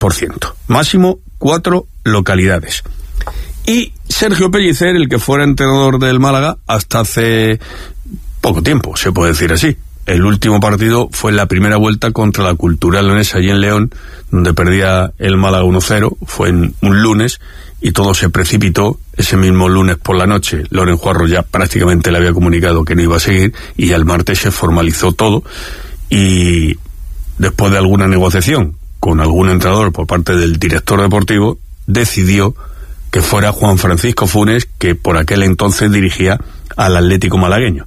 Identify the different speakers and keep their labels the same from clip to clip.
Speaker 1: máximo 4 localidades. Y Sergio Pellicer, el que fuera entrenador del Málaga hasta hace poco tiempo, se puede decir así. El último partido fue en la primera vuelta contra la Cultural Leonesa allí en León, donde perdía el Málaga 1-0, fue en un lunes, y todo se precipitó. Ese mismo lunes por la noche, Loren Juarro ya prácticamente le había comunicado que no iba a seguir, y ya el martes se formalizó todo, y después de alguna negociación con algún entrenador por parte del director deportivo, decidió que fuera Juan Francisco Funes, que por aquel entonces dirigía al Atlético malagueño.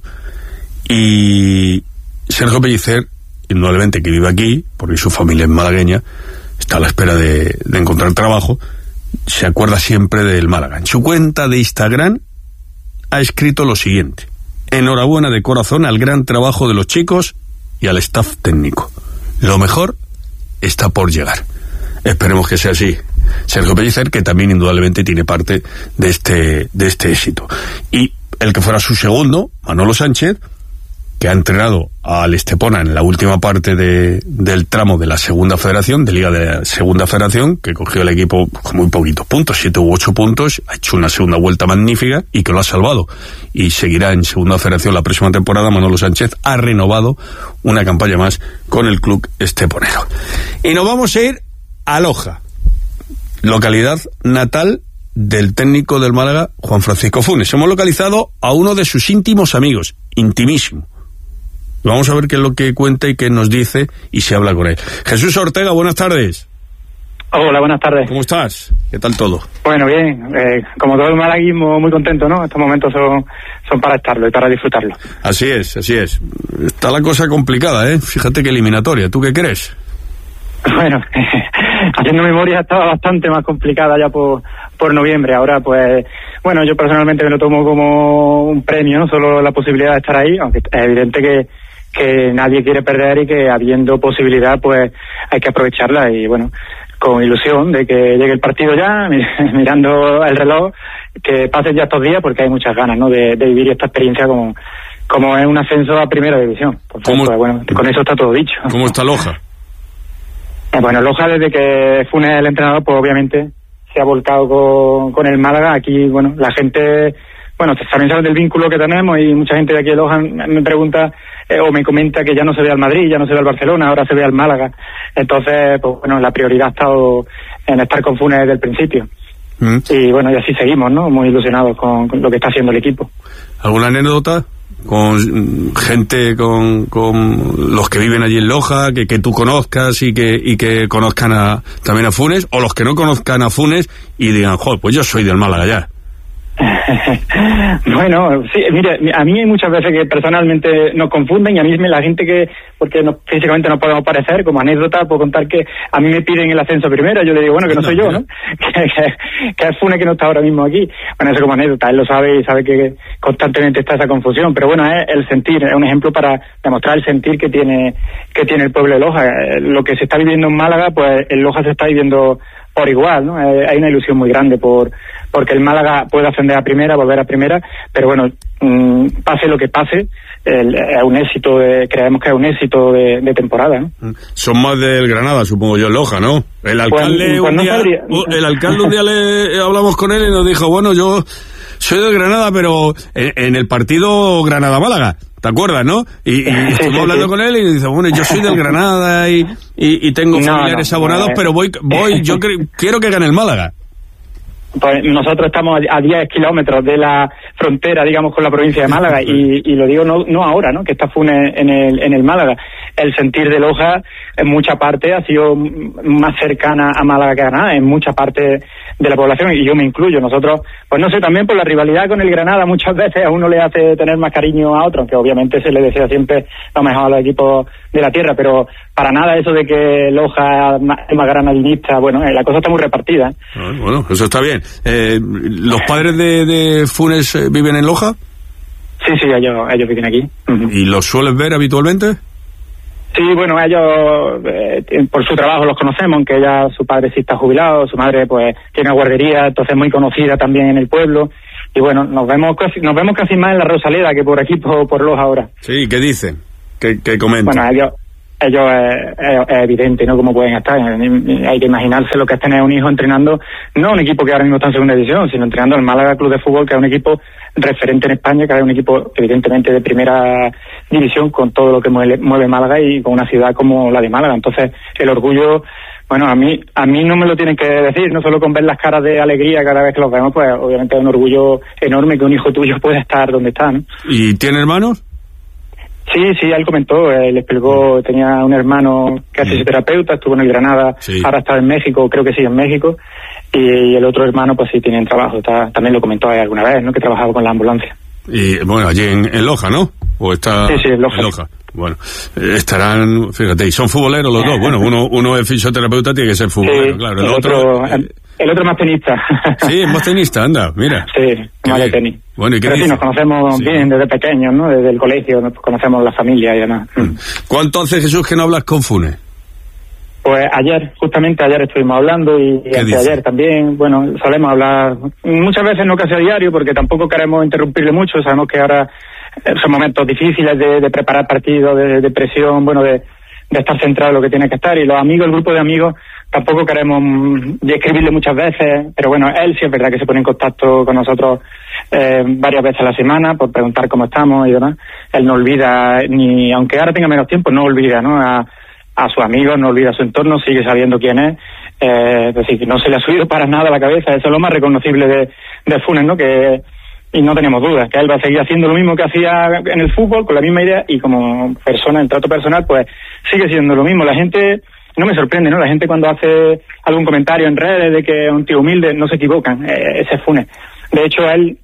Speaker 1: Y Sergio Pellicer, indudablemente que vive aquí, porque su familia es malagueña, está a la espera de encontrar trabajo, se acuerda siempre del Málaga. En su cuenta de Instagram ha escrito lo siguiente: enhorabuena de corazón al gran trabajo de los chicos y al staff técnico. Lo mejor está por llegar. Esperemos que sea así. Sergio Pellicer, que también indudablemente tiene parte de este éxito. Y el que fuera su segundo, Manolo Sánchez, que ha entrenado al Estepona en la última parte del tramo de la segunda federación, de Liga de la Segunda Federación, que cogió el equipo con muy poquitos puntos, 7 u 8 puntos, ha hecho una segunda vuelta magnífica y que lo ha salvado. Y seguirá en segunda federación la próxima temporada. Manolo Sánchez ha renovado una campaña más con el club esteponero. Y nos vamos a ir a Loja, localidad natal del técnico del Málaga, Juan Francisco Funes. Hemos localizado a uno de sus íntimos amigos, intimísimo. Vamos a ver qué es lo que cuenta y qué nos dice y se habla con él. Jesús Ortega, buenas tardes.
Speaker 2: Hola, buenas tardes.
Speaker 1: ¿Cómo estás? ¿Qué tal todo?
Speaker 2: Bueno, bien. Como todo el malaguismo, muy contento, ¿no? Estos momentos son para estarlo y para disfrutarlo.
Speaker 1: Así es, así es. Está la cosa complicada, ¿eh? Fíjate qué eliminatoria. ¿Tú qué crees?
Speaker 2: Bueno, haciendo memoria estaba bastante más complicada ya por noviembre. Ahora, pues, bueno, yo personalmente me lo tomo como un premio, no solo la posibilidad de estar ahí, aunque es evidente que nadie quiere perder y que habiendo posibilidad, pues hay que aprovecharla. Y bueno, con ilusión de que llegue el partido ya, mirando el reloj, que pasen ya estos días, porque hay muchas ganas, ¿no?, de vivir esta experiencia como es un ascenso a primera división. Por tanto, bueno, con eso está todo dicho.
Speaker 1: ¿Cómo está Loja?
Speaker 2: Bueno, Loja, desde que Funes es el entrenador, pues obviamente se ha volcado con el Málaga. Aquí, bueno, la gente, bueno, también saben del vínculo que tenemos, y mucha gente de aquí de Loja me pregunta o me comenta que ya no se ve al Madrid, ya no se ve al Barcelona, ahora se ve al Málaga. Entonces, pues bueno, la prioridad ha estado en estar con Funes desde el principio. Y bueno, y así seguimos, ¿no? Muy ilusionados con lo que está haciendo el equipo.
Speaker 1: ¿Alguna anécdota con gente, con los que viven allí en Loja, que tú conozcas y que conozcan también a Funes, o los que no conozcan a Funes y digan, joder, pues yo soy del Málaga ya?
Speaker 2: Bueno, sí, mire, a mí hay muchas veces que personalmente nos confunden, y a mí la gente que, porque físicamente no podemos parecer, como anécdota puedo contar que a mí me piden el ascenso primero, yo le digo, bueno, que no soy yo, ¿no? que es Funes que no está ahora mismo aquí. Bueno, eso como anécdota, él lo sabe y sabe que constantemente está esa confusión, pero bueno, es el sentir, es un ejemplo para demostrar el sentir que tiene el pueblo de Loja. Lo que se está viviendo en Málaga, pues en Loja se está viviendo por igual, ¿no? Hay una ilusión muy grande porque el Málaga puede ascender a primera, volver a primera, pero bueno, pase lo que pase, es un éxito, creemos que es un éxito de temporada, ¿no?
Speaker 1: Son más del Granada, supongo yo, en Loja, ¿no? El alcalde un día le hablamos con él y nos dijo, bueno, yo soy del Granada, pero en el partido Granada-Málaga, ¿te acuerdas, no? Y estuvimos hablando con él y dice, bueno, yo soy del Granada y tengo familiares abonados, pero yo quiero que gane el Málaga.
Speaker 2: Pues nosotros estamos a 10 kilómetros de la frontera, digamos, con la provincia de Málaga, y lo digo no ahora, ¿no?, que está Funes en el Málaga. El sentir de Loja en mucha parte ha sido más cercana a Málaga que a Granada, en mucha parte de la población, y yo me incluyo. Nosotros, pues no sé, también por la rivalidad con el Granada muchas veces a uno le hace tener más cariño a otro, aunque obviamente se le desea siempre lo mejor a los equipos de la tierra, pero para nada eso de que Loja es más granadinista. Bueno, la cosa está muy repartida.
Speaker 1: Bueno, eso está bien. ¿Los padres de Funes viven en Loja?
Speaker 2: Sí, ellos viven aquí.
Speaker 1: ¿Y los sueles ver habitualmente?
Speaker 2: Sí, bueno, ellos por su trabajo los conocemos, aunque su padre sí está jubilado, su madre pues tiene una guardería, entonces muy conocida también en el pueblo, y bueno, nos vemos casi más en la Rosaleda que por aquí, por Loja ahora.
Speaker 1: Sí, ¿qué dicen? ¿Qué comentan?
Speaker 2: Bueno, ellos es evidente, ¿no?, cómo pueden estar. Hay que imaginarse lo que es tener un hijo entrenando, no un equipo que ahora mismo está en segunda división, sino entrenando al Málaga Club de Fútbol, que es un equipo referente en España, que es un equipo evidentemente de primera división, con todo lo que mueve Málaga y con una ciudad como la de Málaga. Entonces, el orgullo, bueno, a mí no me lo tienen que decir, no solo con ver las caras de alegría cada vez que los vemos, pues obviamente es un orgullo enorme que un hijo tuyo pueda estar donde está, ¿no?
Speaker 1: ¿Y tiene hermanos?
Speaker 2: Sí, él comentó, le explicó, tenía un hermano que es fisioterapeuta, estuvo en el Granada, ahora está en México, creo que sigue en México, y el otro hermano pues sí tiene trabajo, también lo comentó alguna vez, ¿no?, que trabajaba con la ambulancia.
Speaker 1: Y bueno, allí en Loja, ¿no? ¿O está
Speaker 2: sí, en Loja.
Speaker 1: Bueno, estarán, fíjate, y son futboleros los dos. Bueno, uno es fisioterapeuta, tiene que ser futbolero, sí, claro.
Speaker 2: El otro es más tenista.
Speaker 1: Sí, es más tenista, anda, mira.
Speaker 2: Sí, más de tenis.
Speaker 1: Bueno, ¿y qué
Speaker 2: Pero
Speaker 1: dice?
Speaker 2: sí, nos conocemos bien desde pequeños, ¿no? Desde el colegio, nos conocemos la familia y demás.
Speaker 1: ¿Cuánto hace, Jesús, que no hablas con Funes?
Speaker 2: Pues justamente ayer estuvimos hablando y anteayer también. Bueno, solemos hablar muchas veces, no casi a diario, porque tampoco queremos interrumpirle mucho. Sabemos que ahora son momentos difíciles de preparar partidos, de presión, bueno, de estar centrado en lo que tiene que estar. Y los amigos, el grupo de amigos, tampoco queremos escribirle muchas veces, pero bueno, él sí es verdad que se pone en contacto con nosotros varias veces a la semana por preguntar cómo estamos y demás. Él no olvida, ni aunque ahora tenga menos tiempo, no olvida, ¿no?, a sus amigos, no olvida su entorno, sigue sabiendo quién es. Es decir, que no se le ha subido para nada a la cabeza. Eso es lo más reconocible de Funes, ¿no?, y no tenemos dudas, que él va a seguir haciendo lo mismo que hacía en el fútbol, con la misma idea, y como persona, en trato personal, pues sigue siendo lo mismo. La gente, no me sorprende, ¿no?, la gente cuando hace algún comentario en redes de que es un tío humilde, no se equivocan, ese es Funes. De hecho, él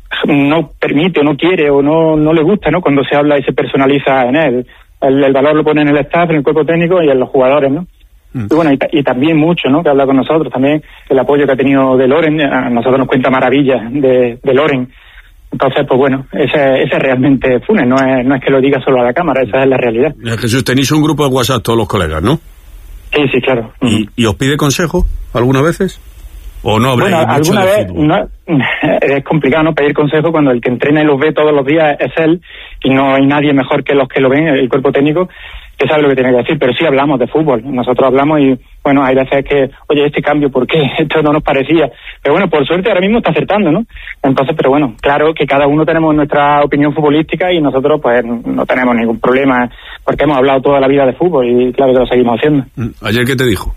Speaker 2: no permite o no quiere o no le gusta, ¿no?, cuando se habla y se personaliza en él. El valor lo pone en el staff, en el cuerpo técnico y en los jugadores, ¿no? Y bueno, y también mucho, ¿no?, que habla con nosotros, también el apoyo que ha tenido de Loren, a nosotros nos cuenta maravillas de Loren. Entonces, pues bueno, ese es realmente Funes, no es que lo diga solo a la cámara, esa es la realidad.
Speaker 1: Jesús, tenéis un grupo de WhatsApp todos los colegas, ¿no?
Speaker 2: Sí, claro.
Speaker 1: ¿Y os pide consejo algunas veces? ¿O no habláis mucho
Speaker 2: alguna
Speaker 1: de
Speaker 2: vez
Speaker 1: fútbol?
Speaker 2: Es complicado, ¿no?, pedir consejo cuando el que entrena y los ve todos los días es él, y no hay nadie mejor que los que lo ven, el cuerpo técnico, que sabe lo que tiene que decir. Pero sí hablamos de fútbol, nosotros hablamos y bueno, hay veces que, oye, este cambio, ¿por qué? Esto no nos parecía. Pero bueno, por suerte ahora mismo está acertando, ¿no? Entonces, pero bueno, claro que cada uno tenemos nuestra opinión futbolística y nosotros pues no tenemos ningún problema, porque hemos hablado toda la vida de fútbol y claro que lo seguimos haciendo.
Speaker 1: ¿Ayer qué te dijo?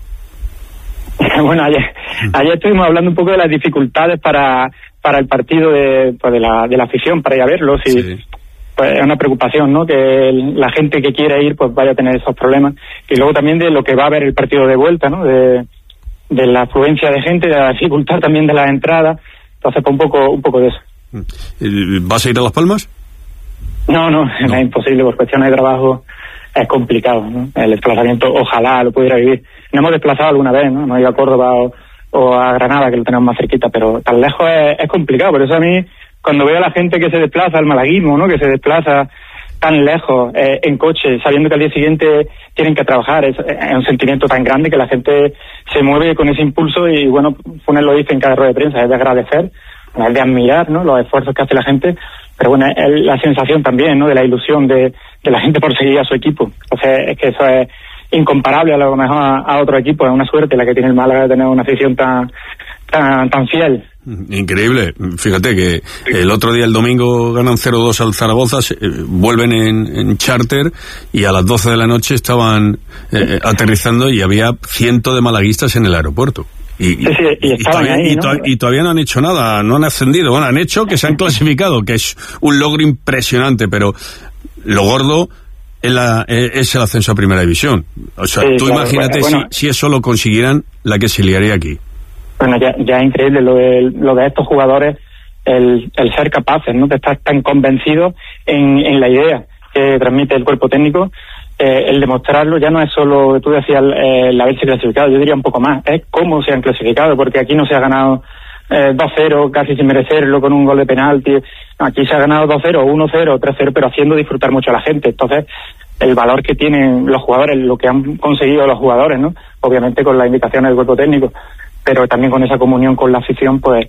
Speaker 2: Bueno, ayer estuvimos hablando un poco de las dificultades para el partido de la afición, para ir a verlo. Sí. Pues es una preocupación, ¿no?, que la gente que quiere ir pues vaya a tener esos problemas. Y luego también de lo que va a haber el partido de vuelta, ¿no?, de la afluencia de gente, de la dificultad también de las entradas. Entonces, pues un poco de eso.
Speaker 1: ¿Vas a ir a Las Palmas?
Speaker 2: No, es imposible, por cuestiones de trabajo es complicado, ¿no? El desplazamiento, ojalá lo pudiera vivir. Nos hemos desplazado alguna vez, ¿no? Hemos ido a Córdoba o a Granada, que lo tenemos más cerquita, pero tan lejos es complicado. Por eso a mí, cuando veo a la gente que se desplaza al malaguismo, ¿no?, que se desplaza tan lejos en coche, sabiendo que al día siguiente tienen que trabajar, es un sentimiento tan grande que la gente se mueve con ese impulso y bueno, Funes lo dice en cada rueda de prensa, es de agradecer, es de admirar, ¿no?, los esfuerzos que hace la gente, pero bueno, es la sensación también, ¿no?, de la ilusión de la gente por seguir a su equipo. Entonces es que eso es incomparable a lo mejor a otro equipo, es una suerte la que tiene el Málaga de tener una afición tan fiel.
Speaker 1: Increíble, fíjate que el otro día, el domingo, ganan 0-2 al Zaragoza, vuelven en charter y a las 12 de la noche estaban aterrizando y había cientos de malaguistas en el aeropuerto. Y todavía no han hecho nada, no han ascendido, bueno, han hecho que se han clasificado, que es un logro impresionante, pero lo gordo es el ascenso a Primera División. O sea, tú claro, imagínate si eso lo consiguieran, la que se liaría aquí.
Speaker 2: Bueno, ya es increíble lo de estos jugadores, el ser capaces, ¿no?, de estar tan convencidos en la idea que transmite el cuerpo técnico, el demostrarlo. Ya no es solo, tú decías, el haberse clasificado, yo diría un poco más, es cómo se han clasificado, porque aquí no se ha ganado 2-0 casi sin merecerlo con un gol de penalti, aquí se ha ganado 2-0, 1-0, 3-0, pero haciendo disfrutar mucho a la gente. Entonces, el valor que tienen los jugadores, lo que han conseguido los jugadores, ¿no?, obviamente con la invitación del cuerpo técnico, pero también con esa comunión con la afición, pues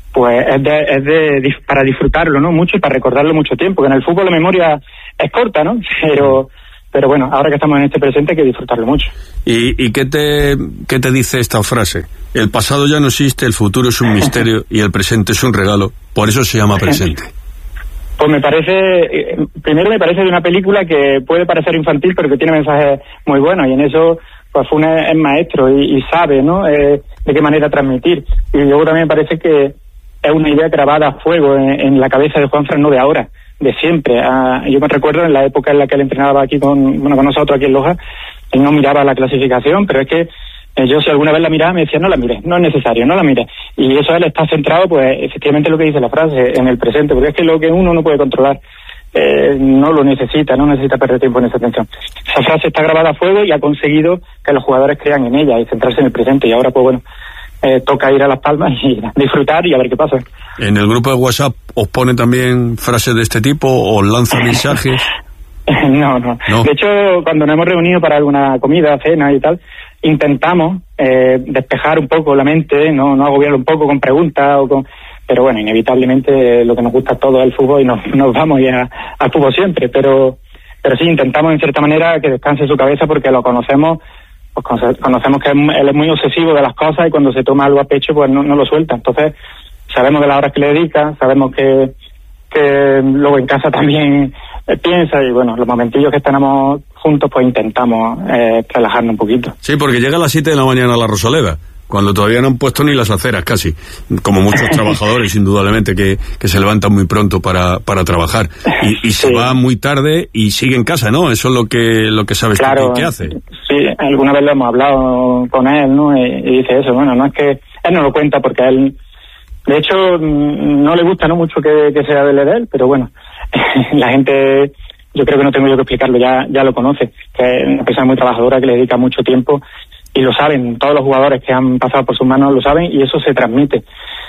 Speaker 2: es para disfrutarlo, ¿no?, mucho, y para recordarlo mucho tiempo, que en el fútbol la memoria es corta, ¿no?, pero pero bueno, ahora que estamos en este presente hay que disfrutarlo mucho.
Speaker 1: ¿Y qué te dice esta frase? El pasado ya no existe, el futuro es un misterio y el presente es un regalo, por eso se llama presente.
Speaker 2: Pues me parece de una película que puede parecer infantil, pero que tiene mensajes muy buenos, y en eso pues Funes es maestro y sabe, ¿no?, de qué manera transmitir. Y luego también me parece que es una idea grabada a fuego en la cabeza de Juanfran, no de ahora, de siempre. Yo me recuerdo en la época en la que él entrenaba aquí con nosotros aquí en Loja, él no miraba la clasificación, pero es que yo si alguna vez la miraba me decía, no la mires, no es necesario, no la mires. Y eso él está centrado, pues efectivamente lo que dice la frase, en el presente, porque es que lo que uno no puede controlar no lo necesita, no necesita perder tiempo en esa atención. Esa frase está grabada a fuego y ha conseguido que los jugadores crean en ella y centrarse en el presente, y ahora pues bueno, toca ir a Las Palmas y disfrutar y a ver qué pasa.
Speaker 1: ¿En el grupo de WhatsApp os pone también frases de este tipo o lanza mensajes?
Speaker 2: No. De hecho, cuando nos hemos reunido para alguna comida, cena y tal, intentamos despejar un poco la mente, no agobiarlo un poco con preguntas pero bueno, inevitablemente lo que nos gusta a todos es el fútbol y nos vamos ya al fútbol siempre, pero sí intentamos en cierta manera que descanse su cabeza, porque lo conocemos, pues conocemos que él es muy obsesivo de las cosas, y cuando se toma algo a pecho pues no lo suelta. Entonces sabemos de las horas que le dedica, sabemos que luego en casa también piensa, y bueno, los momentillos que tenemos juntos pues intentamos relajarnos un poquito.
Speaker 1: Sí, porque llega a las 7 de la mañana a la Rosaleda, cuando todavía no han puesto ni las aceras casi, como muchos trabajadores indudablemente que se levantan muy pronto para trabajar y se va muy tarde y sigue en casa, ¿no? Eso es lo que sabes, claro, que hace.
Speaker 2: Sí, alguna vez lo hemos hablado con él, ¿no? Y dice eso, bueno, no es que él no lo cuenta porque a él, de hecho, no le gusta, ¿no?, mucho que se hable de él, pero bueno, la gente, yo creo que no tengo yo que explicarlo, ya lo conoce, que es una persona muy trabajadora que le dedica mucho tiempo. Y lo saben, todos los jugadores que han pasado por sus manos lo saben, y eso se transmite.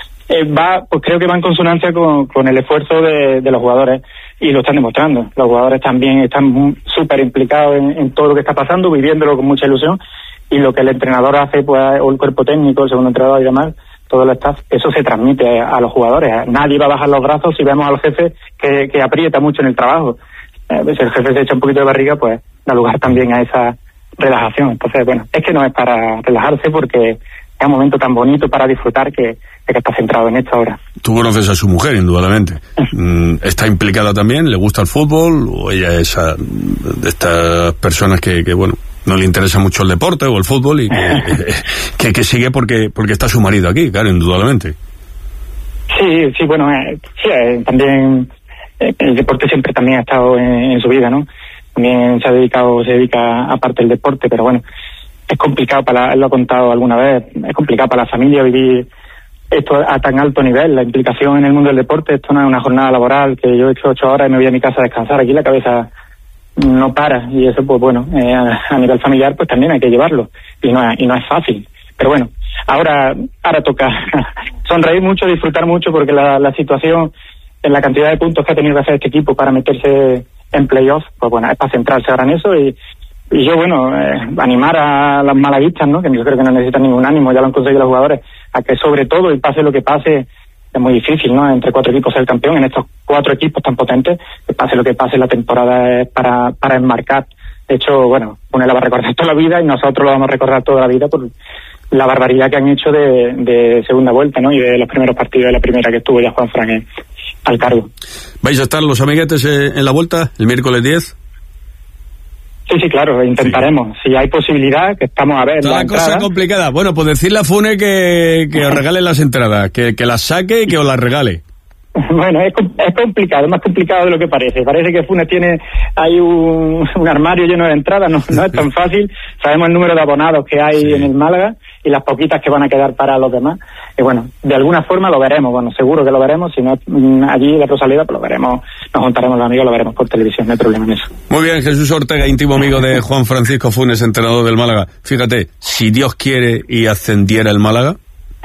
Speaker 2: Pues creo que va en consonancia con el esfuerzo de los jugadores, y lo están demostrando. Los jugadores también están súper implicados en todo lo que está pasando, viviéndolo con mucha ilusión, y lo que el entrenador hace, pues, o el cuerpo técnico, el segundo entrenador y demás, todo el staff, eso se transmite a los jugadores. Nadie va a bajar los brazos si vemos al jefe que aprieta mucho en el trabajo. Si el jefe se echa un poquito de barriga, pues da lugar también a esa relajación. Entonces, bueno, es que no es para relajarse, porque es un momento tan bonito para disfrutar que está centrado en esto ahora.
Speaker 1: Tú conoces a su mujer, indudablemente. ¿Está implicada también? ¿Le gusta el fútbol? ¿O ella es de estas personas que bueno, no le interesa mucho el deporte o el fútbol y que sigue porque está su marido aquí, claro, indudablemente?
Speaker 2: Sí, bueno, también el deporte siempre también ha estado en su vida, ¿no? También se dedica aparte del deporte, pero bueno, es complicado él lo ha contado alguna vez, es complicado para la familia vivir esto a tan alto nivel, la implicación en el mundo del deporte. Esto no es una jornada laboral que yo he hecho 8 horas y me voy a mi casa a descansar, aquí la cabeza no para, y eso pues bueno, a nivel familiar pues también hay que llevarlo, y no es fácil, pero bueno, ahora toca sonreír mucho, disfrutar mucho, porque la situación, en la cantidad de puntos que ha tenido que hacer este equipo para meterse en playoff, pues bueno, es para centrarse ahora en eso, y yo, bueno, animar a las malaguistas, ¿no?, que yo creo que no necesitan ningún ánimo, ya lo han conseguido los jugadores, a que sobre todo, y pase lo que pase, es muy difícil, ¿no?, entre 4 equipos ser campeón, en estos 4 equipos tan potentes, que pase lo que pase, la temporada es para enmarcar. De hecho, bueno, uno la va a recordar toda la vida, y nosotros lo vamos a recordar toda la vida por la barbaridad que han hecho de segunda vuelta, ¿no?, y de los primeros partidos de la primera que estuvo ya Juanfran al cargo.
Speaker 1: ¿Vais a estar los amiguetes en la vuelta el miércoles 10?
Speaker 2: Sí, claro, intentaremos. Sí. Si hay posibilidad, que estamos a ver.
Speaker 1: Toda la cosa complicada. Bueno, pues decirle a Funes que os regale las entradas, que las saque y que os las regale.
Speaker 2: Bueno, es complicado, es más complicado de lo que parece. Parece que Funes tiene ahí un armario lleno de entradas, no es tan fácil. Sabemos el número de abonados que hay en el Málaga y las poquitas que van a quedar para los demás. Y bueno, de alguna forma lo veremos, bueno, seguro que lo veremos. Si no allí de Rosaleda, pues lo veremos, nos juntaremos los amigos, lo veremos por televisión, no hay problema en eso.
Speaker 1: Muy bien, Jesús Ortega, íntimo amigo de Juan Francisco Funes, entrenador del Málaga. Fíjate, si Dios quiere y ascendiera el Málaga,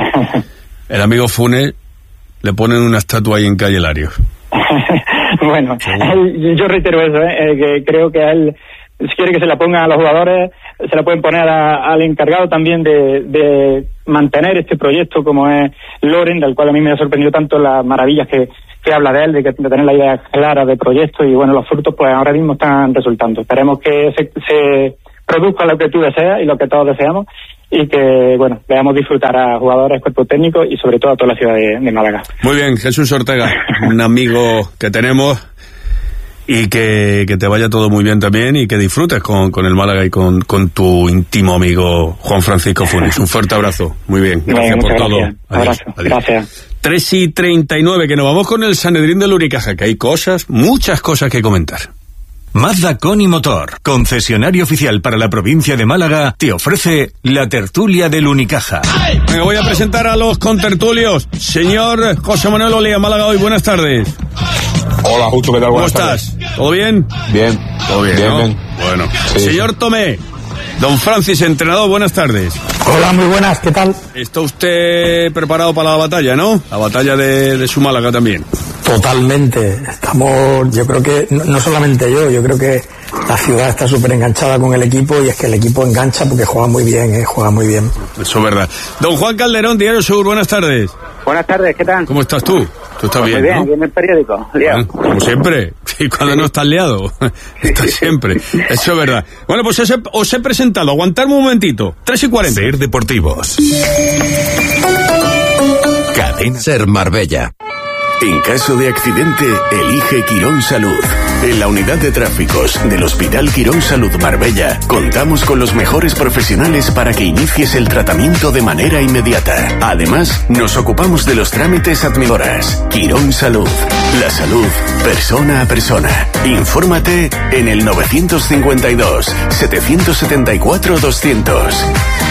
Speaker 1: el amigo Funes le ponen una estatua ahí en Calle Larios.
Speaker 2: Bueno, yo reitero eso, que creo que a él, si quiere que se la ponga a los jugadores, se la pueden poner al encargado también de mantener este proyecto como es Loren, del cual a mí me ha sorprendido tanto las maravillas que habla de él, de tener la idea clara de proyecto, y bueno, los frutos pues ahora mismo están resultando. Esperemos que se produzca lo que tú deseas y lo que todos deseamos, y que, bueno, veamos disfrutar a jugadores, cuerpo técnico y sobre todo a toda la ciudad de Málaga.
Speaker 1: Muy bien, Jesús Ortega, un amigo que tenemos, y que te vaya todo muy bien también, y que disfrutes con el Málaga y con tu íntimo amigo Juan Francisco Funes. Un fuerte abrazo. Muy bien, gracias por todo.
Speaker 2: Adiós. Abrazo. Adiós. Gracias.
Speaker 1: 3:39, que nos vamos con el Sanedrín del Unicaja, que hay muchas cosas que comentar.
Speaker 3: Mazda Coni Motor, concesionario oficial para la provincia de Málaga, te ofrece la tertulia del Unicaja.
Speaker 1: Me voy a presentar a los contertulios. Señor José Manuel Olea, Málaga Hoy, buenas tardes.
Speaker 4: Hola, Justo, ¿qué tal?
Speaker 1: ¿Cómo estás? ¿Todo bien?
Speaker 4: Bien.
Speaker 1: ¿Todo bien,
Speaker 4: bien,
Speaker 1: ¿no?
Speaker 4: bien.
Speaker 1: Bueno.
Speaker 4: Sí.
Speaker 1: Señor Tomé, don Francis, entrenador, buenas tardes.
Speaker 5: Hola, muy buenas, ¿qué tal?
Speaker 1: ¿Está usted preparado para la batalla, no? La batalla de su Málaga también.
Speaker 5: Totalmente. Estamos, yo creo que, no solamente yo creo que la ciudad está súper enganchada con el equipo, y es que el equipo engancha porque juega muy bien, juega muy bien.
Speaker 1: Eso es verdad. Don Juan Calderón, Diario Sur, buenas tardes.
Speaker 6: Buenas tardes, ¿qué tal?
Speaker 1: ¿Cómo estás tú? Tú estás
Speaker 6: Pues
Speaker 1: bien,
Speaker 6: muy bien,
Speaker 1: ¿no?
Speaker 6: aquí en el periódico, liado.
Speaker 1: Como siempre, y cuando no estás liado, estás siempre. Eso es verdad. Bueno, pues os he presentado, aguantarme un momentito, 3:40.
Speaker 3: Ser Deportivos. Cadena Ser Marbella.
Speaker 7: En caso de accidente, elige Quirón Salud. En la unidad de tráficos del Hospital Quirón Salud Marbella, contamos con los mejores profesionales para que inicies el tratamiento de manera inmediata. Además, nos ocupamos de los trámites administrativos. Quirón Salud. La salud, persona a persona. Infórmate en el 952 774 200.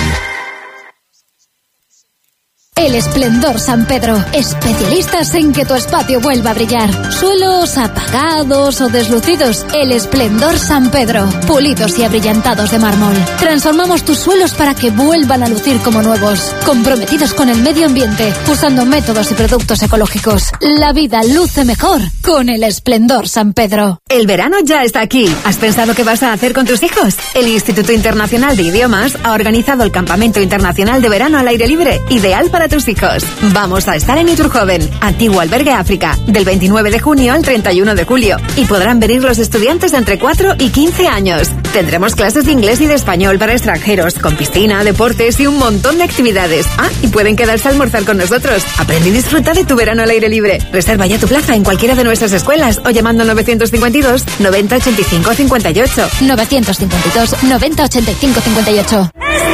Speaker 8: El Esplendor San Pedro, especialistas en que tu espacio vuelva a brillar. Suelos apagados o deslucidos. El Esplendor San Pedro, pulidos y abrillantados de mármol. Transformamos tus suelos para que vuelvan a lucir como nuevos. Comprometidos con el medio ambiente, usando métodos y productos ecológicos. La vida luce mejor con el Esplendor San Pedro.
Speaker 9: El verano ya está aquí. ¿Has pensado qué vas a hacer con tus hijos? El Instituto Internacional de Idiomas ha organizado el Campamento Internacional de Verano al Aire Libre, ideal para tus hijos. Vamos a estar en Iturjoven, antiguo albergue África, del 29 de junio al 31 de julio. Y podrán venir los estudiantes de entre 4 y 15 años. Tendremos clases de inglés y de español para extranjeros, con piscina, deportes y un montón de actividades. Ah, y pueden quedarse a almorzar con nosotros. Aprende y disfruta de tu verano al aire libre. Reserva ya tu plaza en cualquiera de nuestras escuelas o llamando al 952 90 85 58.
Speaker 8: 952 90 85 58.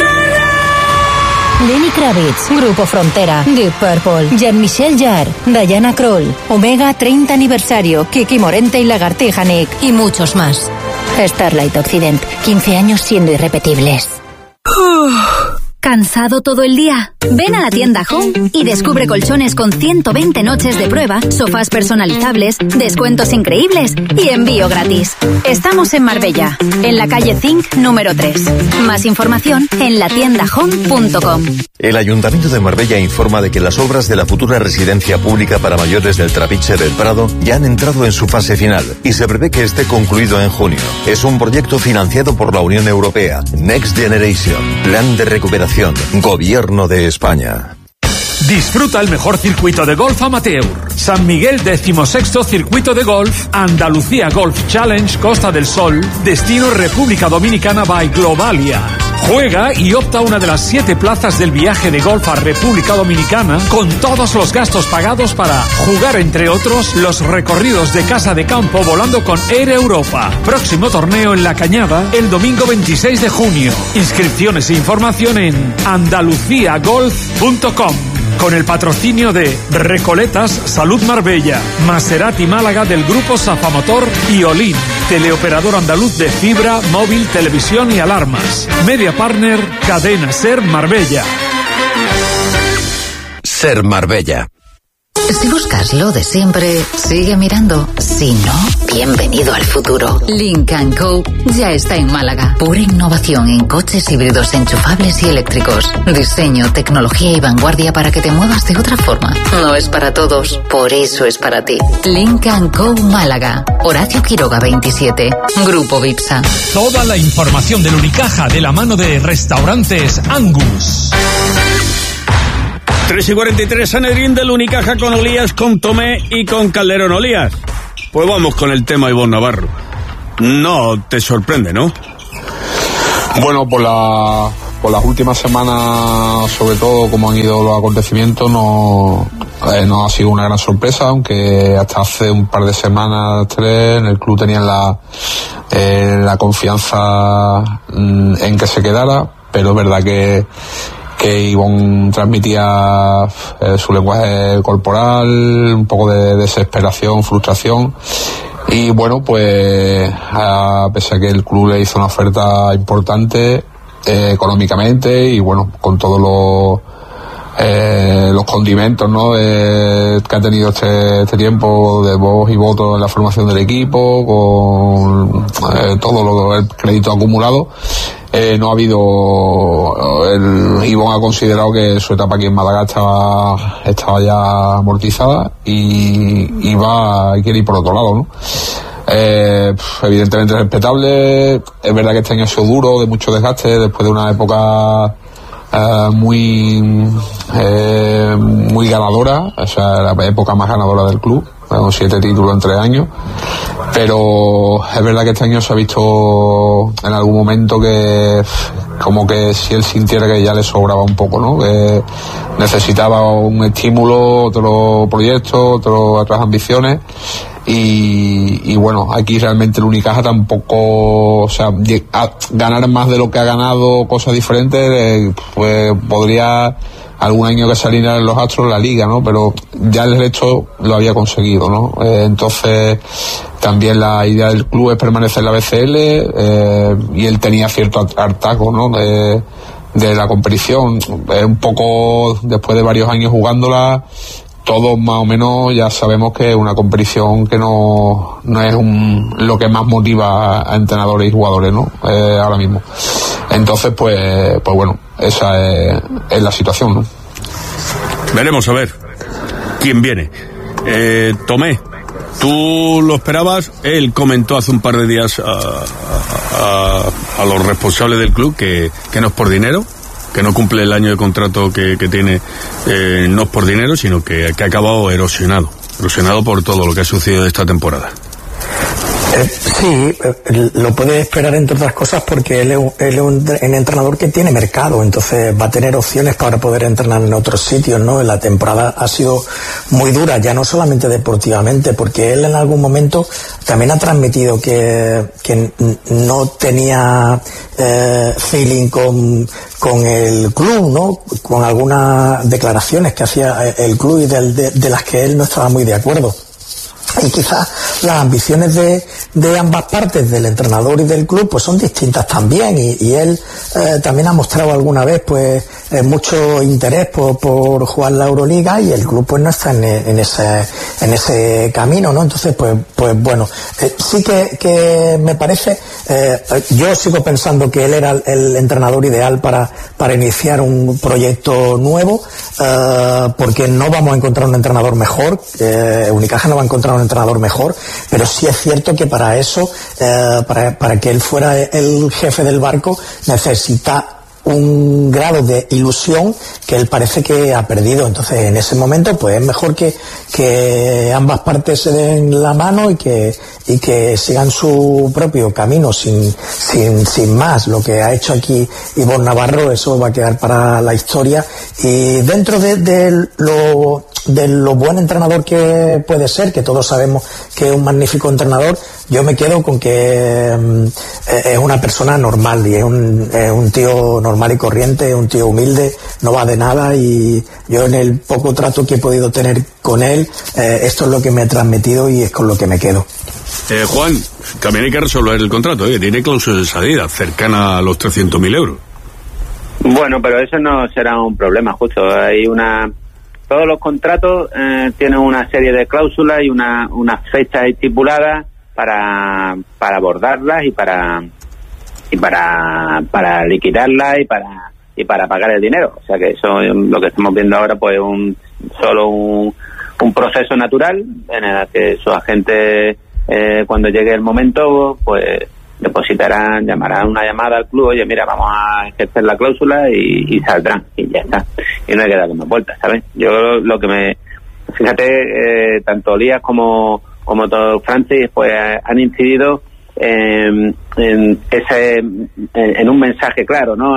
Speaker 10: Lenny Kravitz, Grupo Frontera, Deep Purple, Jean-Michel Jarre, Diana Krall, Omega 30 aniversario, Kiki Morente y Lagartija Nick, y muchos más. Starlight Occident, 15 años siendo irrepetibles.
Speaker 8: ¿Cansado todo el día? Ven a la tienda Home y descubre colchones con 120 noches de prueba, sofás personalizables, descuentos increíbles y envío gratis. Estamos en Marbella, en la calle Zinc número 3. Más información en latiendahome.com.
Speaker 11: El Ayuntamiento de Marbella informa de que las obras de la futura residencia pública para mayores del Trapiche del Prado ya han entrado en su fase final y se prevé que esté concluido en junio. Es un proyecto financiado por la Unión Europea, Next Generation, Plan de Recuperación, Gobierno de España.
Speaker 12: Disfruta el mejor circuito de golf amateur. San Miguel 16º Circuito de Golf, Andalucía Golf Challenge Costa del Sol, destino República Dominicana by Globalia. Juega y opta a una de las 7 plazas del viaje de golf a República Dominicana con todos los gastos pagados para jugar, entre otros, los recorridos de casa de campo volando con Air Europa. Próximo torneo en La Cañada el domingo 26 de junio. Inscripciones e información en andaluciagolf.com. Con el patrocinio de Recoletas Salud Marbella, Maserati Málaga del Grupo Safamotor y Olin, teleoperador andaluz de fibra, móvil, televisión y alarmas. Media Partner, Cadena Ser Marbella.
Speaker 3: Ser Marbella.
Speaker 10: Si buscas lo de siempre, sigue mirando. Si no, bienvenido al futuro. Lynk & Co. ya está en Málaga. Pura innovación en coches híbridos enchufables y eléctricos. Diseño, tecnología y vanguardia para que te muevas de otra forma. No es para todos, por eso es para ti. Lynk & Co. Málaga. Horacio Quiroga 27. Grupo Vipsa.
Speaker 12: Toda la información del Unicaja de la mano de Restaurantes Angus.
Speaker 1: 3:43, Sanedrín del Unicaja con Olías, con Tomé y con Calderón. Olías, pues vamos con el tema Ivonne Navarro. No te sorprende, ¿no?
Speaker 4: Bueno, por las últimas semanas, sobre todo como han ido los acontecimientos, no ha sido una gran sorpresa, aunque hasta hace un par de semanas, 3, en el club tenían la confianza en que se quedara, pero es verdad que Ivonne transmitía su lenguaje corporal, un poco de desesperación, frustración. Y bueno, pues pese a que el club le hizo una oferta importante económicamente y bueno, con todos los condimentos, ¿no?, que ha tenido este tiempo de voz y voto en la formación del equipo, con todo el crédito acumulado, no ha habido, Ivonne ha considerado que su etapa aquí en Málaga estaba ya amortizada y quiere ir por otro lado, ¿no? Evidentemente respetable. Es verdad que este año ha sido duro, de mucho desgaste, después de una época muy ganadora, o sea, la época más ganadora del club, con 7 títulos en 3 años, pero es verdad que este año se ha visto en algún momento que como que si él sintiera que ya le sobraba un poco, ¿no?, que necesitaba un estímulo, otro proyecto, otras ambiciones. Y bueno, aquí realmente el Unicaja tampoco, o sea, ganar más de lo que ha ganado, cosas diferentes, pues podría algún año que saliera en los astros la liga, ¿no? Pero ya el resto lo había conseguido, ¿no? Entonces también la idea del club es permanecer en la BCL, y él tenía cierto hartazgo, ¿no?, de la competición. Un poco después de varios años jugándola, todos más o menos ya sabemos que es una competición que no es lo que más motiva a entrenadores y jugadores, ¿no? Ahora mismo. Entonces, pues bueno, esa es la situación, ¿no?
Speaker 1: Veremos a ver quién viene. Tomé, ¿tú lo esperabas? Él comentó hace un par de días a los responsables del club que no es por dinero, que no cumple el año de contrato que tiene, no es por dinero, sino que ha acabado erosionado por todo lo que ha sucedido esta temporada.
Speaker 5: Sí, lo puede esperar entre otras cosas porque él es un entrenador que tiene mercado, entonces va a tener opciones para poder entrenar en otros sitios, ¿no? La temporada ha sido muy dura, ya no solamente deportivamente, porque él en algún momento también ha transmitido que no tenía feeling con el club, ¿no?, con algunas declaraciones que hacía el club y de las que él no estaba muy de acuerdo. Y quizás las ambiciones de ambas partes, del entrenador y del club, pues son distintas también, y él también ha mostrado alguna vez pues mucho interés por jugar la Euroliga, y el club pues no está en ese camino, ¿no? Entonces pues bueno, sí que me parece, yo sigo pensando que él era el entrenador ideal para iniciar un proyecto nuevo, porque no vamos a encontrar un entrenador mejor, Unicaja no va a encontrar un entrenador mejor, pero sí es cierto que para eso, para que él fuera el jefe del barco, necesita un grado de ilusión que él parece que ha perdido. Entonces en ese momento pues es mejor que ambas partes se den la mano y que sigan su propio camino sin más. Lo que ha hecho aquí Ivonne Navarro, eso va a quedar para la historia, y dentro de lo buen entrenador que puede ser, que todos sabemos que es un magnífico entrenador, yo me quedo con que es una persona normal, y es un tío normal y corriente, un tío humilde, no va de nada, y yo en el poco trato que he podido tener con él, esto es lo que me ha transmitido y es con lo que me quedo.
Speaker 1: Juan, también hay que resolver el contrato, tiene cláusula de salida cercana a los 300.000 euros.
Speaker 6: Bueno, pero eso no será un problema, justo. Todos los contratos tienen una serie de cláusulas y unas fechas estipuladas para abordarlas y para liquidarlas y para pagar el dinero. O sea que eso, lo que estamos viendo ahora, pues solo un proceso natural en el que sus agentes, cuando llegue el momento, pues llamarán una llamada al club, oye, mira, vamos a ejercer la cláusula y saldrán, y ya está, y no hay que darle más vueltas, ¿sabes? Yo lo que fíjate, tanto Lías como todo Francis, pues han incidido en un mensaje claro, ¿no?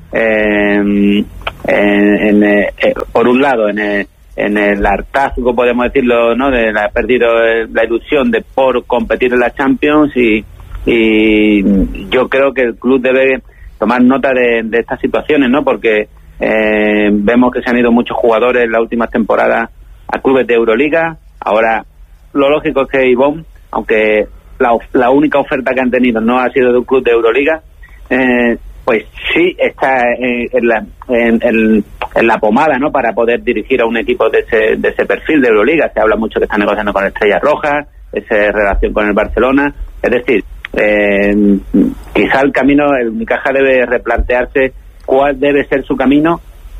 Speaker 6: Por un lado, en el hartazgo, podemos decirlo, ¿no? De ha perdido la ilusión de por competir en la Champions, y yo creo que el club debe tomar nota de estas situaciones, ¿no? Porque vemos que se han ido muchos jugadores en las últimas temporadas a clubes de Euroliga. Ahora, lo lógico es que Ivonne, aunque la única oferta que han tenido no ha sido de un club de Euroliga, pues sí está en la pomada, ¿no? Para poder dirigir a un equipo de ese perfil de Euroliga. Se habla mucho que está negociando con Estrellas Rojas, esa relación con el Barcelona. Es decir, quizá el Unicaja debe replantearse cuál debe ser su camino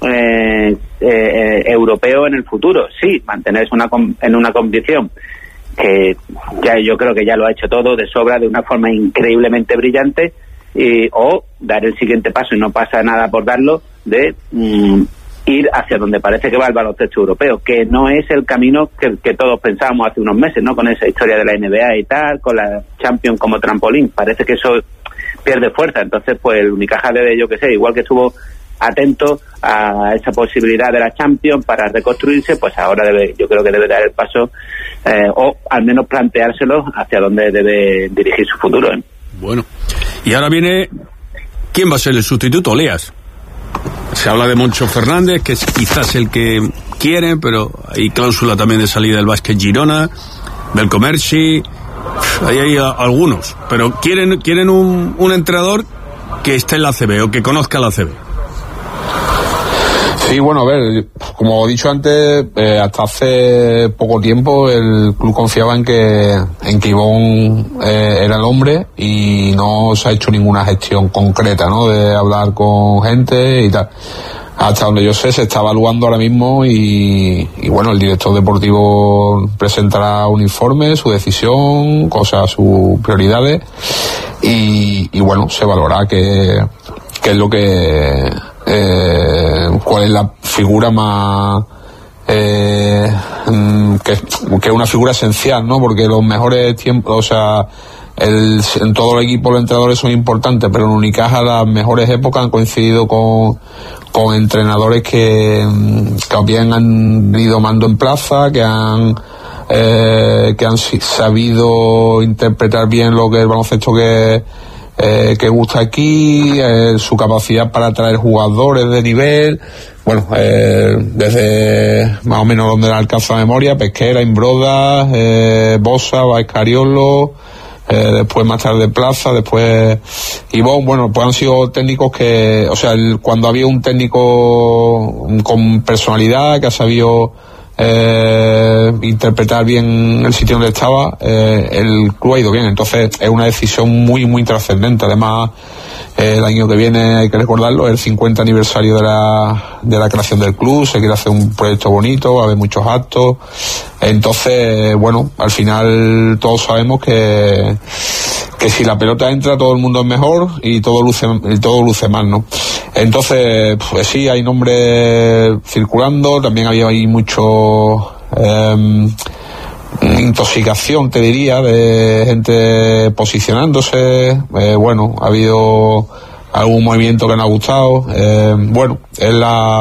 Speaker 6: europeo en el futuro. Sí, mantenerse en una competición que ya yo creo que ya lo ha hecho todo de sobra, de una forma increíblemente brillante, o dar el siguiente paso, y no pasa nada por darlo, de ir hacia donde parece que va el baloncesto europeo, que no es el camino que todos pensábamos hace unos meses, ¿no? Con esa historia de la NBA y tal, con la Champions como trampolín, parece que eso pierde fuerza. Entonces, pues el Unicaja debe, yo que sé, igual que estuvo atento a esa posibilidad de la Champions para reconstruirse, pues ahora yo creo que debe dar el paso, o al menos planteárselo hacia dónde debe dirigir su futuro, ¿eh?
Speaker 1: Bueno, y ahora viene, ¿quién va a ser el sustituto, Lías? Se habla de Moncho Fernández, que es quizás el que quiere, pero hay cláusula también de salida del Básquet Girona, del Comerci, ahí hay algunos, pero quieren un entrenador que esté en la ACB o que conozca la ACB.
Speaker 4: Sí, bueno, a ver, como he dicho antes, hasta hace poco tiempo el club confiaba en que Ivonne era el hombre, y no se ha hecho ninguna gestión concreta, ¿no? De hablar con gente y tal. Hasta donde yo sé, se está evaluando ahora mismo, y bueno, el director deportivo presentará un informe, su decisión, sus prioridades, y bueno, se valorará qué es lo que... cuál es la figura más que es una figura esencial, ¿no? Porque los mejores tiempos, en todo el equipo los entrenadores son importantes, pero en Unicaja las mejores épocas han coincidido con entrenadores que bien han ido mando en plaza, que han sabido interpretar bien lo que es el baloncesto que gusta aquí, su capacidad para atraer jugadores de nivel, bueno, desde más o menos donde le alcanza la memoria, Pesquera, Imbroda, Bosa, Baescariolo, después más tarde Plaza, después Ivonne. Bueno, pues han sido técnicos que, cuando había un técnico con personalidad, que ha sabido interpretar bien el sitio donde estaba, el club ha ido bien. Entonces es una decisión muy muy trascendente. Además, el año que viene, hay que recordarlo, es el 50 aniversario de la creación del club. Se quiere hacer un proyecto bonito, va a haber muchos actos. Entonces, bueno, al final todos sabemos que si la pelota entra, todo el mundo es mejor, y todo luce mal, ¿no? Entonces, pues sí, hay nombres circulando. También había ahí mucho intoxicación, te diría, de gente posicionándose. Bueno, ha habido algún movimiento que no ha gustado. Bueno, es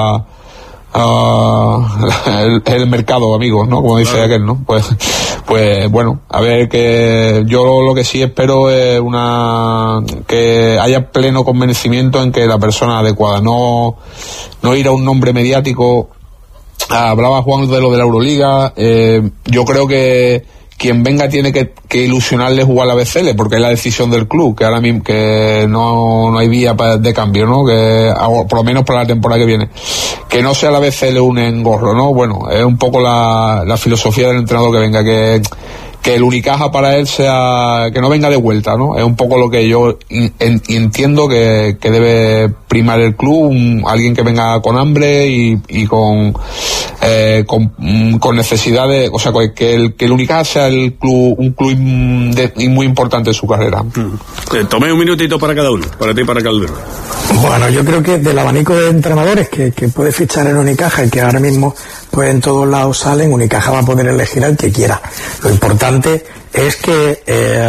Speaker 4: el mercado, amigos, ¿no? Como dice aquel, ¿no? Pues bueno, a ver, que yo lo que sí espero es que haya pleno convencimiento en que la persona adecuada, no ir a un nombre mediático. Hablaba Juan de lo de la Euroliga. Yo creo que quien venga tiene que ilusionarle jugar a la BCL, porque es la decisión del club, que ahora mismo que no hay vía de cambio, ¿no? Que por lo menos para la temporada que viene, que no sea la BCL un engorro, ¿no? Bueno, es un poco la filosofía del entrenador que venga, que el Unicaja para él sea, que no venga de vuelta, ¿no? Es un poco lo que yo entiendo que debe primar el club, alguien que venga con hambre y con con necesidades, o sea, que el Unicaja sea un club muy importante en su carrera.
Speaker 1: Tomé un minutito para cada uno, para ti y para Calderón.
Speaker 5: Bueno, yo creo que del abanico de entrenadores que puede fichar en Unicaja y que ahora mismo pues en todos lados salen, Unicaja va a poder elegir al que quiera. Lo importante es que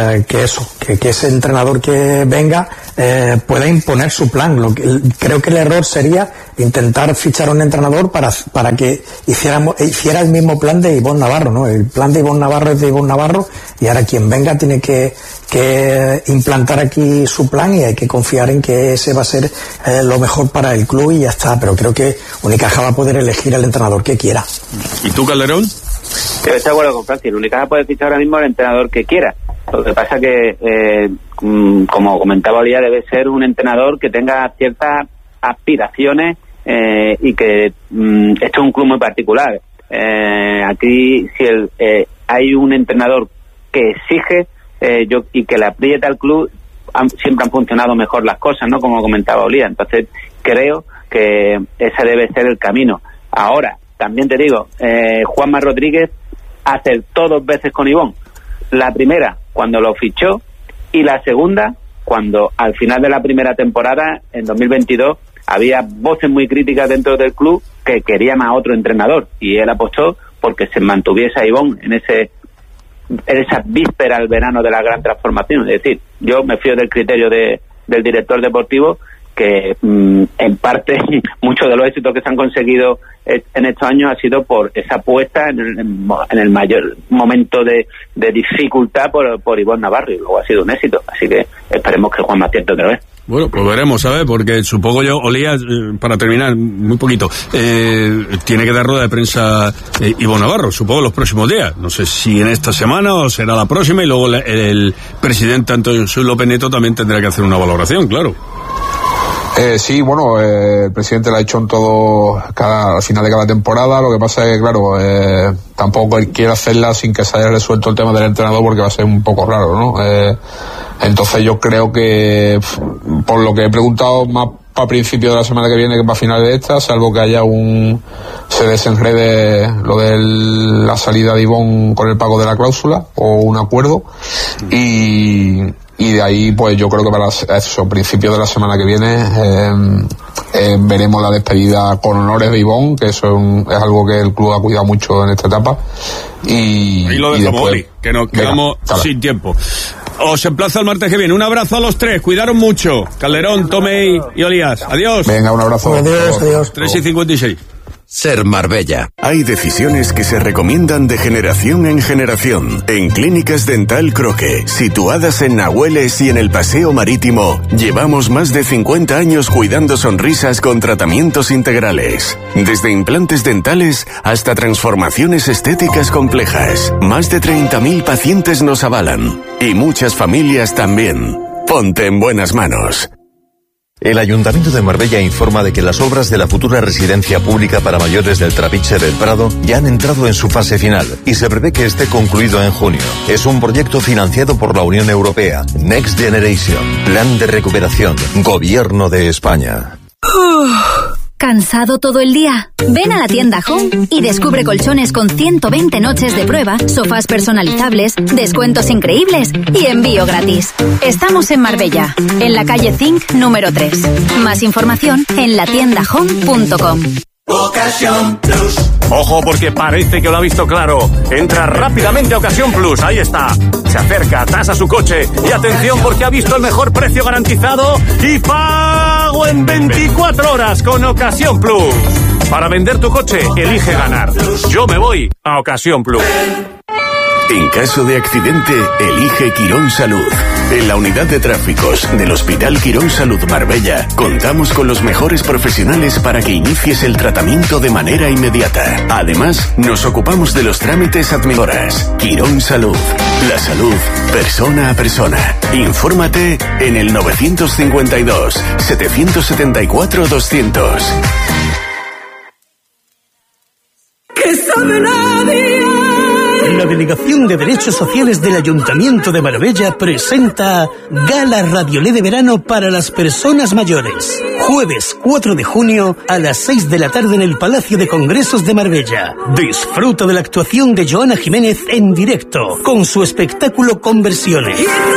Speaker 5: ese entrenador que venga pueda imponer su plan. Creo que el error sería intentar fichar a un entrenador para que hiciera el mismo plan de Ivonne Navarro, ¿no? El plan de Ivonne Navarro es de Ivonne Navarro y ahora quien venga tiene que implantar aquí su plan y hay que confiar en que ese va a ser lo mejor para el club y ya está. Pero creo que Unicaja va a poder elegir al entrenador que quiera.
Speaker 1: ¿Y tú, Calderón?
Speaker 6: Yo estoy de acuerdo con Francis. Unicaja puede fichar ahora mismo al entrenador que quiera. Lo que pasa que, como comentaba Olía, debe ser un entrenador que tenga ciertas aspiraciones y que esto es un club muy particular. Aquí, si hay un entrenador que exige y que le aprieta al club, siempre han funcionado mejor las cosas, ¿no? Como comentaba Olía. Entonces, creo que ese debe ser el camino. Ahora, también te digo, Juanma Rodríguez acertó 2 veces con Ivonne. La primera, cuando lo fichó, y la segunda, cuando al final de la primera temporada, en 2022, había voces muy críticas dentro del club que querían a otro entrenador, y él apostó porque se mantuviese a Ivonne en esa víspera al verano de la gran transformación. Es decir, yo me fío del criterio del director deportivo, que en parte muchos de los éxitos que se han conseguido en estos años ha sido por esa apuesta en el mayor momento de dificultad por Ivonne Navarro, y luego ha sido un éxito, así que esperemos que Juan acierte otra vez.
Speaker 1: Bueno, pues veremos, ¿sabes? Porque supongo yo, Olía, para terminar, muy poquito, tiene que dar rueda de prensa Ivonne Navarro, supongo los próximos días. No sé si en esta semana o será la próxima, y luego el presidente Antonio López Neto también tendrá que hacer una valoración, claro.
Speaker 4: Sí, bueno, el presidente lo ha hecho en todo, al final de cada temporada. Lo que pasa es que, claro, tampoco él quiere hacerla sin que se haya resuelto el tema del entrenador, porque va a ser un poco raro, ¿no? Entonces yo creo que, por lo que he preguntado, más para principios de la semana que viene que para finales de esta, salvo que haya se desenrede lo de la salida de Ivonne con el pago de la cláusula o un acuerdo, y de ahí pues yo creo que para principios de la semana que viene veremos la despedida con honores de Ivonne, que eso es algo que el club ha cuidado mucho en esta etapa, y
Speaker 1: lo dejamos, Oli, que nos quedamos sin tiempo. Os emplazo el martes que viene. Un abrazo a los tres, cuidaron mucho, Calderón, Tomei y Olías. Adiós.
Speaker 4: Venga, un abrazo.
Speaker 5: Adiós.
Speaker 1: 3:56.
Speaker 7: Ser Marbella. Hay decisiones que se recomiendan de generación en generación. En Clínicas Dental Croque, situadas en Nahueles y en el Paseo Marítimo, llevamos más de 50 años cuidando sonrisas con tratamientos integrales. Desde implantes dentales hasta transformaciones estéticas complejas. Más de 30.000 pacientes nos avalan. Y muchas familias también. Ponte en buenas manos.
Speaker 11: El Ayuntamiento de Marbella informa de que las obras de la futura residencia pública para mayores del Trapiche del Prado ya han entrado en su fase final y se prevé que esté concluido en junio. Es un proyecto financiado por la Unión Europea, Next Generation, Plan de Recuperación, Gobierno de España.
Speaker 8: ¿Cansado todo el día? Ven a la tienda Home y descubre colchones con 120 noches de prueba, sofás personalizables, descuentos increíbles y envío gratis. Estamos en Marbella, en la calle Zinc número 3. Más información en latiendahome.com.
Speaker 13: Ocasión Plus.
Speaker 12: Ojo, porque parece que lo ha visto claro. Entra rápidamente a Ocasión Plus, ahí está. Se acerca, tasa su coche y atención porque ha visto el mejor precio garantizado y pago en 24 horas con Ocasión Plus. Para vender tu coche, elige ganar. Yo me voy a Ocasión Plus.
Speaker 7: En caso de accidente, elige Quirón Salud. En la unidad de tráficos del Hospital Quirón Salud Marbella, contamos con los mejores profesionales para que inicies el tratamiento de manera inmediata. Además, nos ocupamos de los trámites administrativos. Quirón Salud. La salud, persona a persona. Infórmate en el 952-774-200.
Speaker 13: ¿Qué sabe nadie?
Speaker 14: La Delegación de Derechos Sociales del Ayuntamiento de Marbella presenta Gala Radiolé de Verano para las Personas Mayores. Jueves 4 de junio a las 6 de la tarde en el Palacio de Congresos de Marbella. Disfruta de la actuación de Joana Jiménez en directo, con su espectáculo Conversiones.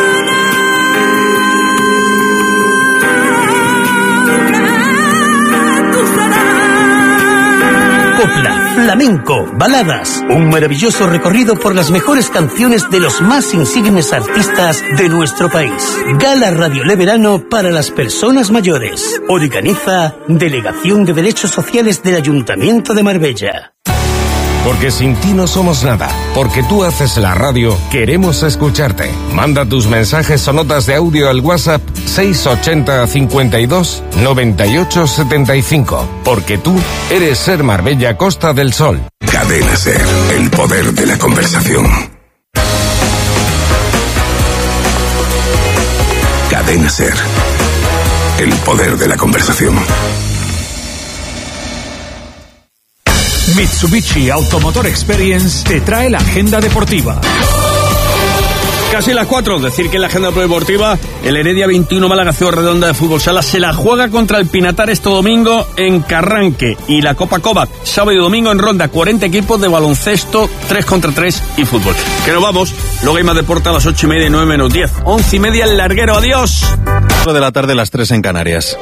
Speaker 14: Copla, flamenco, baladas, un maravilloso recorrido por las mejores canciones de los más insignes artistas de nuestro país. Gala Radiolé Verano para las Personas Mayores. Organiza Delegación de Derechos Sociales del Ayuntamiento de Marbella.
Speaker 15: Porque sin ti no somos nada. Porque tú haces la radio, queremos escucharte. Manda tus mensajes o notas de audio al WhatsApp 680 52 98 75. Porque tú eres Ser Marbella Costa del Sol.
Speaker 16: Cadena Ser, el poder de la conversación. Cadena Ser, el poder de la conversación.
Speaker 12: Mitsubishi Automotor Experience te trae la agenda deportiva.
Speaker 1: Casi las 4, decir que en la agenda deportiva el Heredia 21 Málaga Ciudad Redonda de Fútbol Sala se la juega contra el Pinatar este domingo en Carranque, y la Copa Cobat sábado y domingo en Ronda, 40 equipos de baloncesto, 3 contra 3 y fútbol. Que nos vamos, luego hay más deporte a las 8:30 y 9 menos 10, 11:30 el larguero, adiós.
Speaker 17: 4 de la tarde, las 3 en Canarias.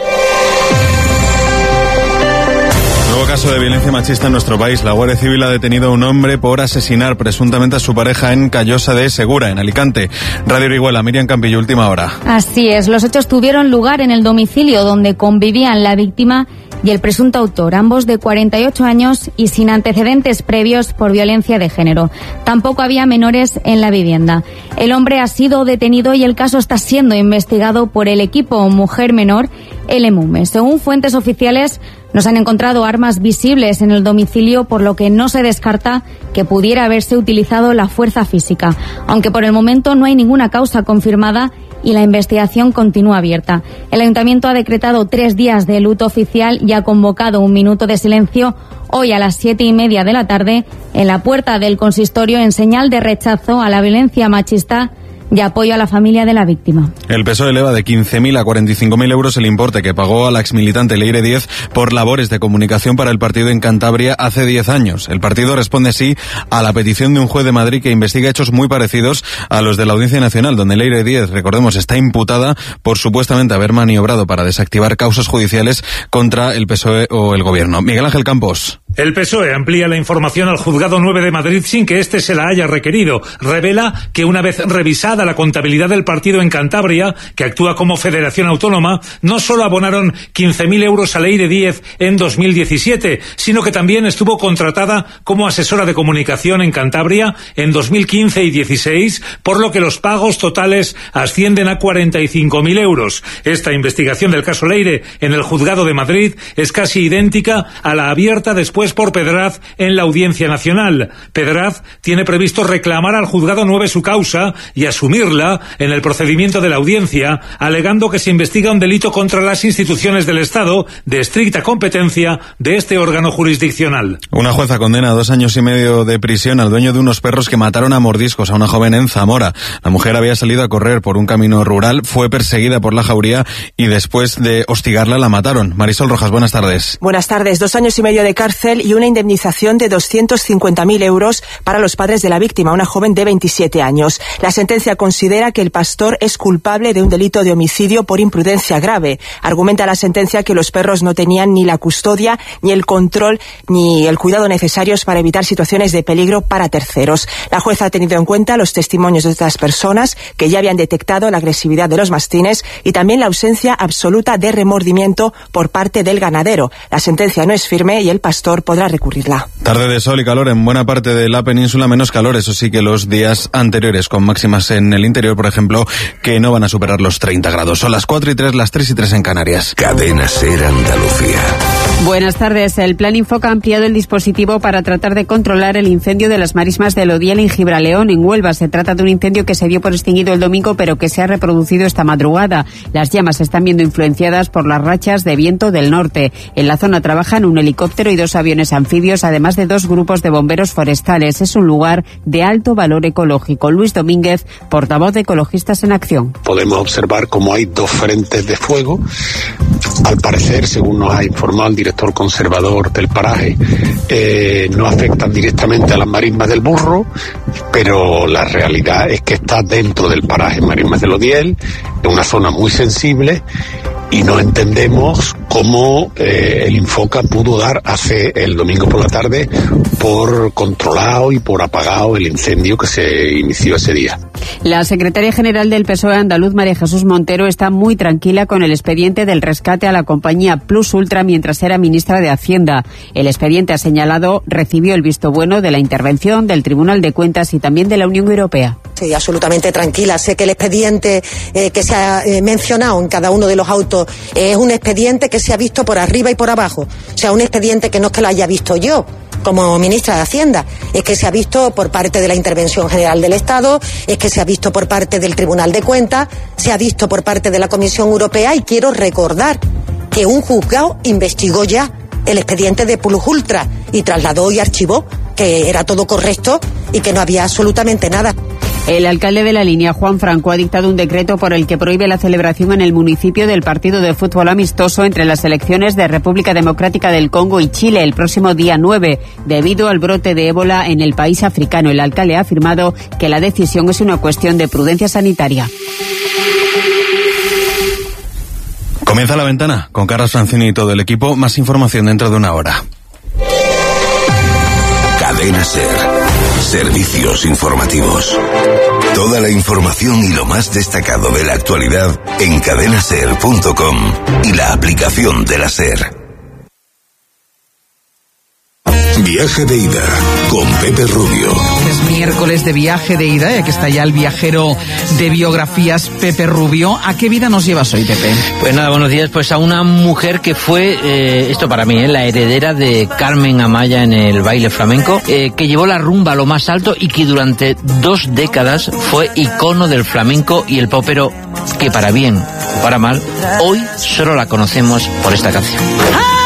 Speaker 17: Nuevo caso de violencia machista en nuestro país. La Guardia Civil ha detenido a un hombre por asesinar presuntamente a su pareja en Callosa de Segura, en Alicante. Radio Orihuela, Miriam Campillo, última hora.
Speaker 18: Así es, los hechos tuvieron lugar en el domicilio donde convivían la víctima y el presunto autor, ambos de 48 años y sin antecedentes previos por violencia de género. Tampoco había menores en la vivienda. El hombre ha sido detenido y el caso está siendo investigado por el equipo Mujer Menor, el EMUME. Según fuentes oficiales, no se han encontrado armas visibles en el domicilio, por lo que no se descarta que pudiera haberse utilizado la fuerza física, aunque por el momento no hay ninguna causa confirmada y la investigación continúa abierta. El Ayuntamiento ha decretado 3 días de luto oficial y ha convocado un minuto de silencio hoy a las 7:30 de la tarde en la puerta del consistorio en señal de rechazo a la violencia machista y apoyo a la familia de la víctima.
Speaker 17: El PSOE eleva de 15.000 a 45.000 euros el importe que pagó a la exmilitante Leire Díez por labores de comunicación para el partido en Cantabria hace 10 años. El partido responde así a la petición de un juez de Madrid que investiga hechos muy parecidos a los de la Audiencia Nacional, donde Leire Díez, recordemos, está imputada por supuestamente haber maniobrado para desactivar causas judiciales contra el PSOE o el Gobierno. Miguel Ángel Campos.
Speaker 19: El PSOE amplía la información al Juzgado 9 de Madrid sin que éste se la haya requerido. Revela que una vez revisada la contabilidad del partido en Cantabria, que actúa como federación autónoma, no solo abonaron 15.000 euros a Leire Díez en 2017, sino que también estuvo contratada como asesora de comunicación en Cantabria en 2015 y 16, por lo que los pagos totales ascienden a 45.000 euros. Esta investigación del caso Leire en el Juzgado de Madrid es casi idéntica a la abierta después por Pedraz en la Audiencia Nacional. Pedraz tiene previsto reclamar al Juzgado 9 su causa y asumirla en el procedimiento de la audiencia, alegando que se investiga un delito contra las instituciones del Estado de estricta competencia de este órgano jurisdiccional.
Speaker 17: Una jueza condena a 2 años y medio de prisión al dueño de unos perros que mataron a mordiscos a una joven en Zamora. La mujer había salido a correr por un camino rural, fue perseguida por la jauría y después de hostigarla la mataron. Marisol Rojas, buenas tardes.
Speaker 20: Buenas tardes. 2 años y medio de cárcel y una indemnización de 250.000 euros para los padres de la víctima, una joven de 27 años. La sentencia considera que el pastor es culpable de un delito de homicidio por imprudencia grave. Argumenta la sentencia que los perros no tenían ni la custodia, ni el control, ni el cuidado necesarios para evitar situaciones de peligro para terceros. La jueza ha tenido en cuenta los testimonios de estas personas que ya habían detectado la agresividad de los mastines y también la ausencia absoluta de remordimiento por parte del ganadero. La sentencia no es firme y el pastor podrá recurrirla.
Speaker 17: Tarde de sol y calor en buena parte de la península, menos calor, eso sí, que los días anteriores, con máximas en el interior, por ejemplo, que no van a superar los 30 grados. Son las 4:03, las 3:03 en Canarias.
Speaker 16: Cadena Ser Andalucía.
Speaker 21: Buenas tardes. El Plan Infoca ha ampliado el dispositivo para tratar de controlar el incendio de las marismas del Odiel en Gibraleón, en Huelva. Se trata de un incendio que se dio por extinguido el domingo, pero que se ha reproducido esta madrugada. Las llamas se están viendo influenciadas por las rachas de viento del norte. En la zona trabajan un helicóptero y 2 aviones anfibios, además de 2 grupos de bomberos forestales. Es un lugar de alto valor ecológico. Luis Domínguez, portavoz de Ecologistas en Acción.
Speaker 22: Podemos observar cómo hay 2 frentes de fuego. Al parecer, según nos ha informado el director conservador del paraje, no afectan directamente a las marismas del Burro, pero la realidad es que está dentro del paraje Marismas del Odiel, en una zona muy sensible, y no entendemos cómo el Infoca pudo dar hace el domingo por la tarde por controlado y por apagado el incendio que se inició ese día.
Speaker 21: La secretaria general del PSOE andaluz, María Jesús Montero, está muy tranquila con el expediente del rescate a la compañía Plus Ultra mientras era ministra de Hacienda. El expediente, ha señalado, recibió el visto bueno de la intervención del Tribunal de Cuentas y también de la Unión Europea.
Speaker 23: Sí, absolutamente tranquila. Sé que el expediente que se ha mencionado en cada uno de los autos es un expediente que se ha visto por arriba y por abajo. O sea, un expediente que no es que lo haya visto yo como ministra de Hacienda, es que se ha visto por parte de la Intervención General del Estado, es que se ha visto por parte del Tribunal de Cuentas, se ha visto por parte de la Comisión Europea, y quiero recordar que un juzgado investigó ya el expediente de Plus Ultra y trasladó y archivó que era todo correcto y que no había absolutamente nada.
Speaker 21: El alcalde de La Línea, Juan Franco, ha dictado un decreto por el que prohíbe la celebración en el municipio del partido de fútbol amistoso entre las selecciones de República Democrática del Congo y Chile el próximo día 9, debido al brote de ébola en el país africano. El alcalde ha afirmado que la decisión es una cuestión de prudencia sanitaria.
Speaker 17: Comienza La Ventana con Carlos Francini y todo el equipo. Más información dentro de una hora.
Speaker 16: Cadena SER. Servicios informativos. Toda la información y lo más destacado de la actualidad en cadenaser.com y la aplicación de la SER. Viaje de ida con Pepe Rubio.
Speaker 24: Es miércoles de viaje de ida, ya que está ya el viajero de biografías Pepe Rubio. ¿A qué vida nos llevas hoy, Pepe?
Speaker 25: Pues nada, buenos días. Pues a una mujer que fue, esto para mí, la heredera de Carmen Amaya en el baile flamenco, que llevó la rumba a lo más alto y que durante 2 décadas fue icono del flamenco y el pop, pero que para bien o para mal, hoy solo la conocemos por esta canción.